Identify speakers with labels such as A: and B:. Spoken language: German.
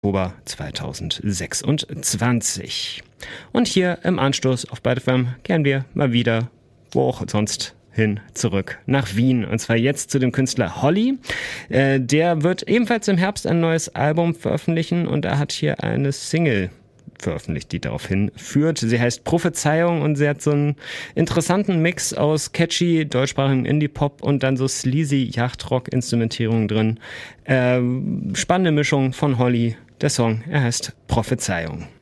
A: Oktober 2026. Und hier im Anstoß auf Byte FM kehren wir mal wieder, wo auch sonst, zurück nach Wien. Und zwar jetzt zu dem Künstler Holly. Der wird ebenfalls im Herbst ein neues Album veröffentlichen und er hat hier eine Single veröffentlicht, die darauf hinführt. Sie heißt Prophezeiung und sie hat so einen interessanten Mix aus catchy deutschsprachigen Indie-Pop und dann so sleazy Yachtrock-Instrumentierung drin. Spannende Mischung von Holly. Der Song, er heißt Prophezeiung.